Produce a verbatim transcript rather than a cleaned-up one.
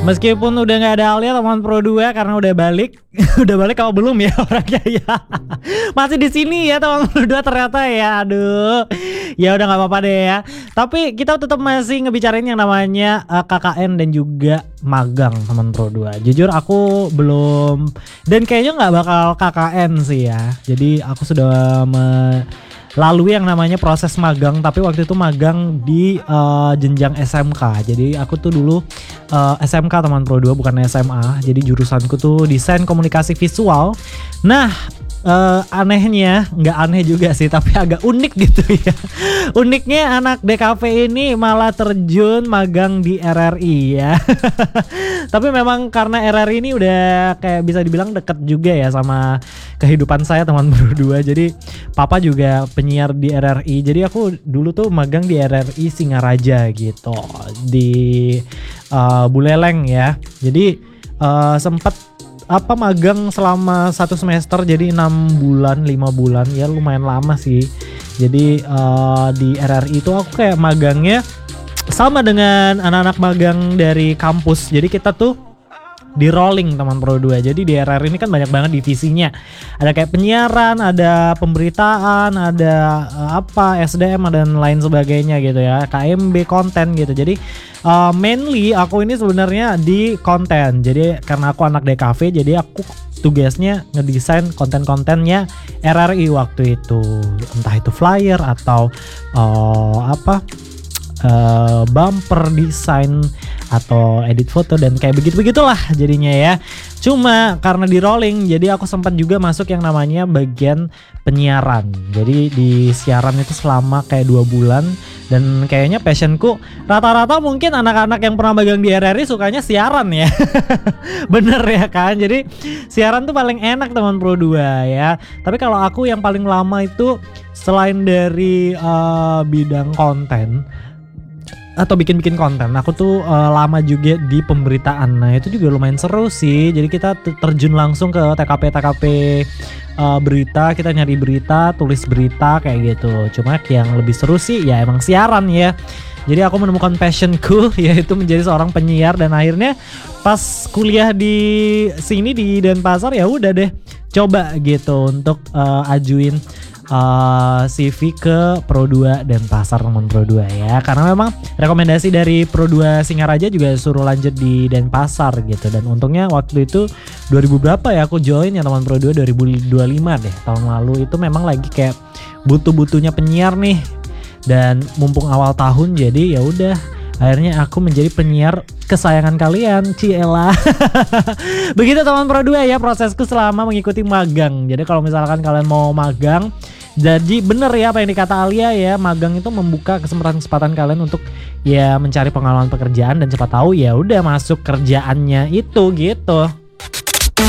Meskipun udah nggak ada Alia teman Pro dua karena udah balik. Udah balik kalau belum ya orangnya ya. Masih di sini ya teman Pro dua ternyata ya. Aduh. Ya udah nggak apa-apa deh ya. Tapi kita tetap masih ngebicarain yang namanya uh, K K N dan juga magang teman Pro dua. Jujur aku belum, dan kayaknya nggak bakal K K N sih ya. Jadi aku sudah me lalui yang namanya proses magang, tapi waktu itu magang di uh, jenjang S M K. Jadi aku tuh dulu uh, S M K teman Pro dua, bukan S M A. Jadi jurusanku tuh desain komunikasi visual. Nah, uh, anehnya, nggak aneh juga sih, tapi agak unik gitu ya. Uniknya anak D K V ini malah terjun magang di R R I ya. Tapi memang karena R R I ini udah kayak bisa dibilang deket juga ya sama kehidupan saya teman Pro dua. Jadi papa juga penyiar di R R I. Jadi aku dulu tuh magang di R R I Singaraja gitu, di uh, Buleleng ya. Jadi uh, sempet apa magang selama satu semester, jadi enam bulan lima bulan ya, lumayan lama sih. Jadi uh, di R R I itu aku kayak magangnya sama dengan anak-anak magang dari kampus. Jadi kita tuh di rolling teman Pro dua. Jadi di R R I ini kan banyak banget divisinya. Ada kayak penyiaran, ada pemberitaan, ada uh, apa S D M dan lain sebagainya gitu ya. K M B konten gitu. Jadi uh, mainly aku ini sebenarnya di konten. Jadi karena aku anak D K V, jadi aku tugasnya ngedesain konten-kontennya R R I waktu itu. Entah itu flyer atau uh, apa Uh, bumper design atau edit foto dan kayak begitu-begitulah jadinya ya. Cuma karena di rolling, jadi aku sempat juga masuk yang namanya bagian penyiaran. Jadi di siaran itu selama kayak dua bulan, dan kayaknya passionku rata-rata mungkin anak-anak yang pernah magang di R R I sukanya siaran ya. Bener ya kan? Jadi siaran tuh paling enak teman Pro dua ya. Tapi kalau aku yang paling lama itu selain dari uh, bidang konten atau bikin-bikin konten, aku tuh uh, lama juga di pemberitaan. Nah itu juga lumayan seru sih. Jadi kita terjun langsung ke T K P T K P uh, berita, kita nyari berita, tulis berita kayak gitu. Cuma yang lebih seru sih ya emang siaran ya. Jadi aku menemukan passionku yaitu menjadi seorang penyiar, dan akhirnya pas kuliah di sini di Denpasar ya udah deh coba gitu untuk uh, ajuin Uh, C V ke Pro dua Denpasar teman Pro dua ya, karena memang rekomendasi dari Pro dua Singaraja juga suruh lanjut di Denpasar gitu. Dan untungnya waktu itu dua ribu berapa ya aku join ya teman Pro dua, dua ribu dua puluh lima deh, tahun lalu. Itu memang lagi kayak butuh-butuhnya penyiar nih, dan mumpung awal tahun jadi ya udah akhirnya aku menjadi penyiar kesayangan kalian, Ciela. Begitu teman Pro dua ya prosesku selama mengikuti magang. Jadi kalau misalkan kalian mau magang, jadi bener ya apa yang dikata Alia ya, magang itu membuka kesempatan-kesempatan kalian untuk ya mencari pengalaman pekerjaan, dan cepat tahu ya udah masuk kerjaannya itu gitu.